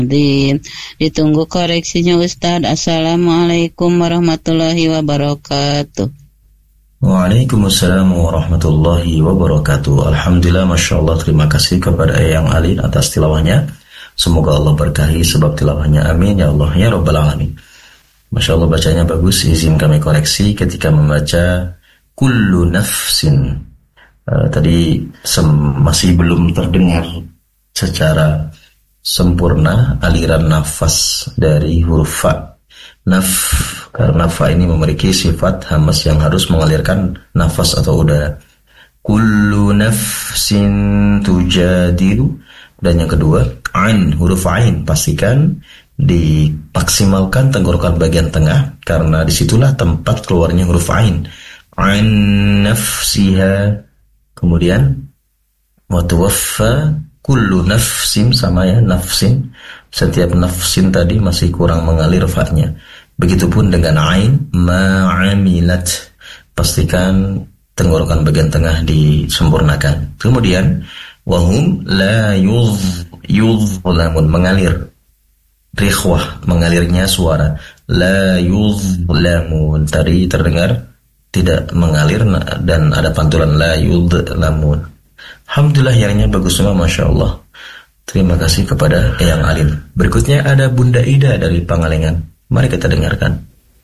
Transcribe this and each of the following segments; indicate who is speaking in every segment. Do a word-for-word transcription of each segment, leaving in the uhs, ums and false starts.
Speaker 1: Ditunggu koreksinya Ustaz. Assalamualaikum warahmatullahi wabarakatuh.
Speaker 2: Waalaikumsalam warahmatullahi wabarakatuh. Alhamdulillah, Masya Allah, terima kasih kepada Eyang Alin atas tilawahnya. Semoga Allah berkahi sebab tilawahnya, amin ya Allah ya Rabbal Alamin. Masya Allah, bacanya bagus. Izin kami koreksi ketika membaca kullu nafsin, uh, tadi sem- masih belum terdengar secara sempurna aliran nafas dari huruf fa. Naf, karena fa ini memiliki sifat hamas yang harus mengalirkan nafas atau udara. Kullu nafsin tujadilu. Dan yang kedua, ain, huruf ain, pastikan dimaksimalkan tenggorokan bagian tengah karena disitulah tempat keluarnya huruf ain. Ain nafsiha. Kemudian wa tuwaffa kullu nafsin, sama ya, nafsin. Setiap nafsin tadi masih kurang mengalir fa-nya. Begitupun dengan ain, ma'amilat. Pastikan tenggorokan bagian tengah disempurnakan. Kemudian wahum la yuz yuzlamun, mengalir. Rikhwah, mengalirnya suara. La yuzlamun. Tadi terdengar tidak mengalir dan ada pantulan la yuzlamun. Alhamdulillah, yangnya bagus semua, Masya Allah. Terima kasih kepada Eyang Alin. Berikutnya ada Bunda Ida dari Pangalengan. Mari kita dengarkan.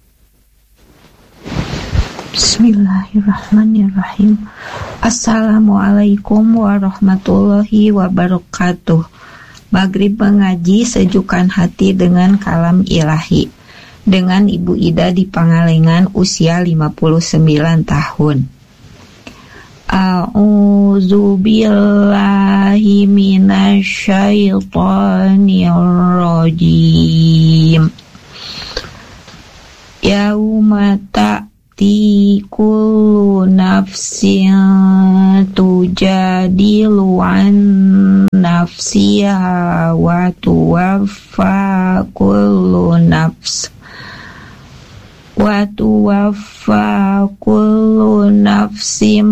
Speaker 3: Bismillahirrahmanirrahim. Assalamualaikum warahmatullahi wabarakatuh. Maghrib mengaji, sejukkan hati dengan kalam ilahi. Dengan Ibu Ida di Pangalengan, usia lima puluh sembilan tahun. A'udzu billahi minasyaitonir rajim. Yauma ta'ti kullu nafsin tujadilu an nafsiha wa tuwaffa kullu nafs wa tuwaffa kullu nafsim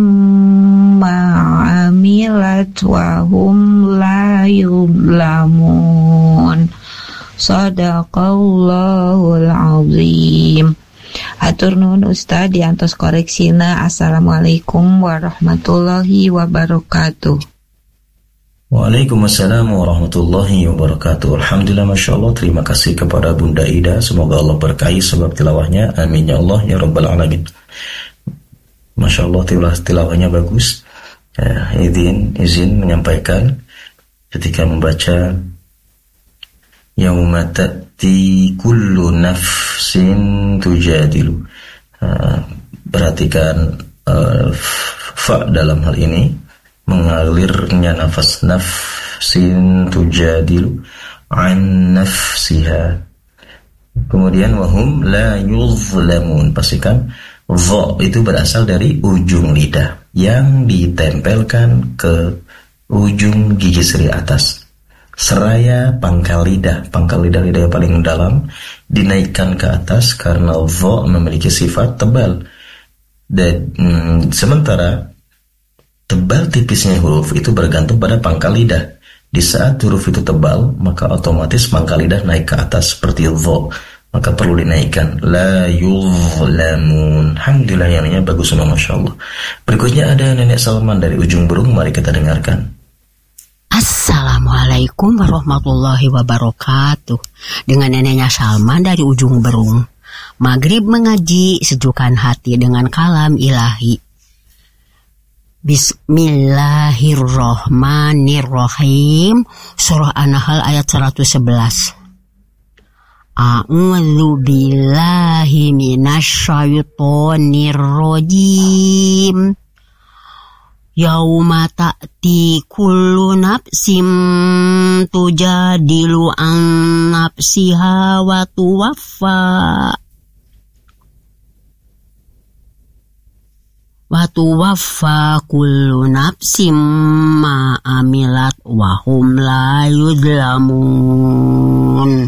Speaker 3: ma'amilat wa hum la yuzlamun. Sadaqallahul azim. Hatur nuhun Ustaz, diantos koreksina. Assalamualaikum warahmatullahi wabarakatuh.
Speaker 2: Waalaikumsalam warahmatullahi wabarakatuh. Alhamdulillah, Masya Allah, terima kasih kepada Bunda Ida. Semoga Allah berkahi sebab tilawahnya, amin ya Allah ya Rabbal Alamin. Masya Allah, tilah, tilawahnya bagus. Ya, izin, izin menyampaikan ketika membaca yauma ta'ti kullu nafsin tujadilu, uh, perhatikan uh, fa dalam hal ini mengalirnya nafas, nafsin tujadilu an nafsiha. Kemudian wahum la yuzlamun, pastikan dha itu berasal dari ujung lidah yang ditempelkan ke ujung gigi seri atas. Seraya pangkal lidah, pangkal lidah lidah yang paling dalam dinaikkan ke atas karena dha memiliki sifat tebal. Dan hmm, sementara tebal tipisnya huruf itu bergantung pada pangkal lidah. Di saat huruf itu tebal, maka otomatis pangkal lidah naik ke atas seperti dha, maka perlu dinaikkan. La yuzlamun. Alhamdulillah, yang ini bagus semua, Masya Allah. Berikutnya ada Nenek Salman dari ujung berung. Mari kita dengarkan.
Speaker 4: Assalamualaikum warahmatullahi wabarakatuh. Dengan neneknya Salman dari ujung berung. Maghrib mengaji, sejukkan hati dengan kalam ilahi. Bismillahirrahmanirrahim. Surah An-Nahl ayat seratus sebelas. A'udzu billahi minasyaitonir rajim. Yauma ta'ti kullu nafsim tujadilu an nafsiha wa tuwaffa wa tuwaffa kullu nafsim ma amilat wa hum la yuzlamun.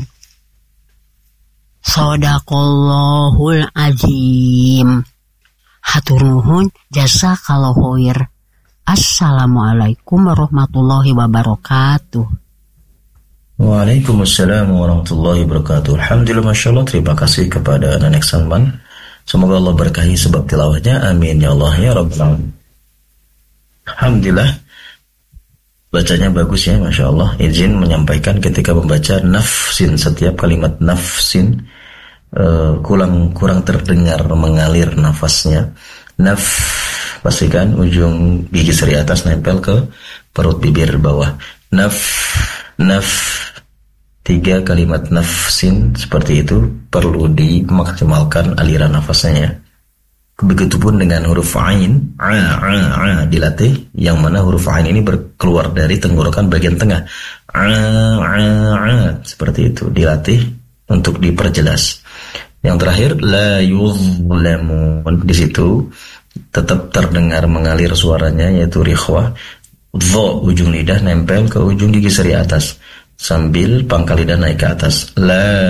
Speaker 4: Shadaqallahul azim. Hatur nuhun, jazakallahu khair. Assalamualaikum warahmatullahi wabarakatuh.
Speaker 2: Waalaikumsalam warahmatullahi wabarakatuh. Alhamdulillah, Masya Allah, terima kasih kepada Nenek Salman. Semoga Allah berkahi sebab tilawahnya. Amin ya Allah ya Rabbal Alamin. Alhamdulillah, bacanya bagus ya, Masya Allah. Izin menyampaikan ketika membaca nafsin, setiap kalimat nafsin uh, kurang kurang terdengar mengalir nafasnya. Naf, pastikan ujung gigi seri atas nempel ke perut bibir bawah. Naf, naf, tiga kalimat nafsin seperti itu perlu dimaksimalkan aliran nafasnya. Begitupun dengan huruf ain, a, a, a dilatih, yang mana huruf ain ini berkeluar dari tenggorokan bagian tengah. A, a, a, seperti itu dilatih untuk diperjelas. Yang terakhir, la yuzlamun, di situ tetap terdengar mengalir suaranya, yaitu rikhwah. Dho, ujung lidah nempel ke ujung gigi seri atas sambil pangkal lidah naik ke atas. La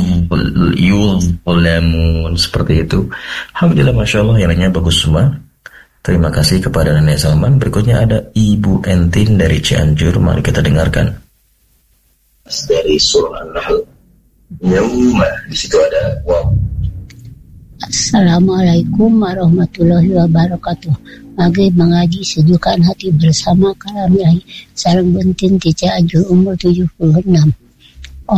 Speaker 2: yuzlamun, seperti itu. Alhamdulillah, Masya Allah, yang lainnya bagus semua. Terima kasih kepada Nenek Salman. Berikutnya ada Ibu Entin dari Cianjur. Mari kita dengarkan dari surah An-Nahl. Yauma, di situ ada wow.
Speaker 5: Assalamualaikum warahmatullahi wabarakatuh. Maghrib mengaji sejukkan hati bersama kalam ilahi. Sarang Bentin Cianjur, umur tujuh puluh enam.